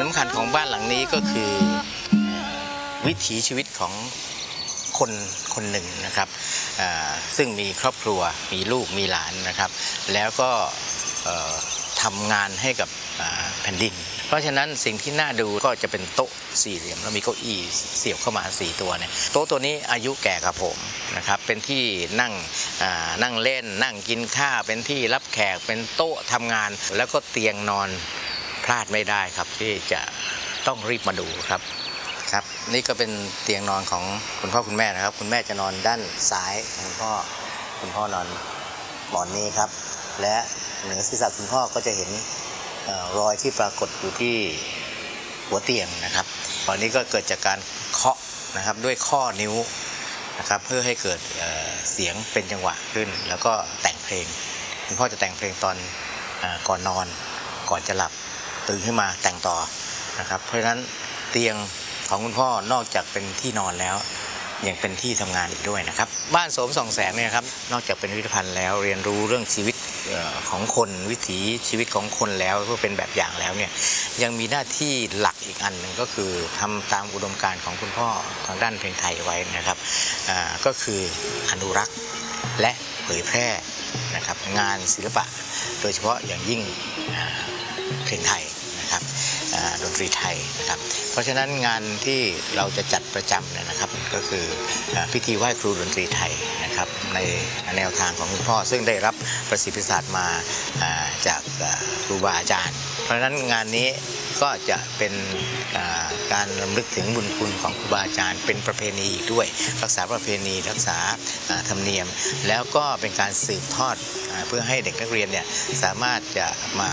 ำคัญของบ้านหลังนี้ก็คือวิถีชีวิตของคนคนหนึ่งนะครับซึ่งมีครอบครัวมีลูกมีหลานนะครับแล้วก็ทำงานให้กับแผ่นดินเพราะฉะนั้นสิ่งที่น่าดูก็จะเป็นโต๊ะสี่เหลี่ยมแล้วมีเก้าอี้เสียบเข้ามา4ตัวเนี่ยโต๊ะตัวนี้อายุแก่กับผมนะครับเป็นที่นั่งเล่นนั่งกินข้าวเป็นที่รับแขกเป็นโต๊ะทำงานแล้วก็เตียงนอนพลาดไม่ได้ครับที่จะต้องรีบมาดูครับนี่ก็เป็นเตียงนอนของคุณพ่อคุณแม่นะครับคุณแม่จะนอนด้านซ้ายคุณพ่อนอนหมอนนี้ครับและเหนือศีรษะคุณพ่อก็จะเห็นรอยที่ปรากฏอยู่ที่หัวเตียงนะครับตอนนี้ก็เกิดจากการเคาะนะครับด้วยข้อนิ้วนะครับเพื่อให้เกิดเสียงเป็นจังหวะขึ้นแล้วก็แต่งเพลงคุณพ่อจะแต่งเพลงตอนก่อนนอนก่อนจะหลับตื่นขึ้นมาแต่งต่อนะครับเพราะฉะนั้นเตียงของคุณพ่อนอกจากเป็นที่นอนแล้วยังเป็นที่ทำงานอีกด้วยนะครับบ้านโสมส่องแสงเนี่ยครับนอกจากเป็นพิพิธภัณฑ์แล้วเรียนรู้เรื่องชีวิตของคนวิถีชีวิตของคนแล้วเพื่อเป็นแบบอย่างแล้วเนี่ยยังมีหน้าที่หลักอีกอันหนึ่งก็คือทำตามอุดมการณ์ของคุณพ่อทางด้านเพลงไทยไว้นะครับก็คืออนุรักษ์และเผยแพร่นะครับงานศิลปะโดยเฉพาะอย่างยิ่งเพลงไทยนะครับดนตรีไทยนะครับเพราะฉะนั้นงานที่เราจะจัดประจำเนี่ยนะครับก็คือพิธีไหว้ครูดนตรีไทยนะครับในแนวทางของคุณพ่อซึ่งได้รับประสิทธิศาสตร์มาจากครูบาอาจารย์เพราะฉะนั้นงานนี้ก็จะเป็นการรำลึกถึงบุญคุณของครูบาอาจารย์เป็นประเพณีอีกด้วยรักษาประเพณีรักษาธรรมเนียมแล้วก็เป็นการสืบทอดเพื่อให้เด็กนักเรียนเนี่ยสามารถจะมา